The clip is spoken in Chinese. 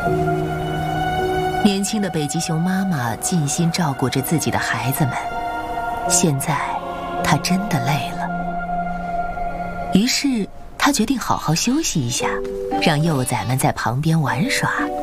年轻的北极熊妈妈尽心照顾着自己的孩子们，现在她真的累了，于是她决定好好休息一下，让幼崽们在旁边玩耍。